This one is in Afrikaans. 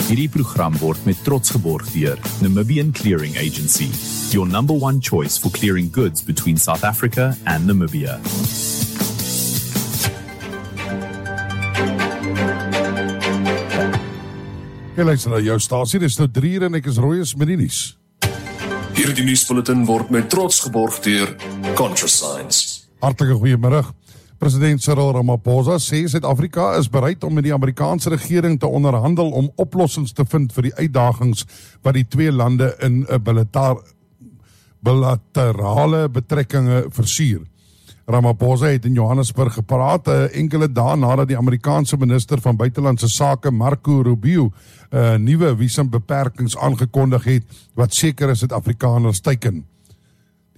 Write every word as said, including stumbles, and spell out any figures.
Hierdie program word met trots geborg deur Namibian Clearing Agency, your number one choice for clearing goods between South Africa and Namibia. Jy luister na jou stasie, dis nou drie uur en ek is Royes met die nuus. Hierdie nuusbulletin word met trots geborg deur ContraScience. Hartlike goeiemiddag. President Cyril Ramaphosa sê Suid-Afrika is bereid om met die Amerikaanse regering te onderhandel om oplossings te vind vir die uitdagings wat die twee lande in 'n bilaterale betrekkinge versuur. Ramaphosa het in Johannesburg gepraat enkele dae nadat die Amerikaanse minister van buitelandse sake Marco Rubio 'n uh, nuwe visumbeperkings aangekondig het wat sekere Suid-Afrikaners teiken.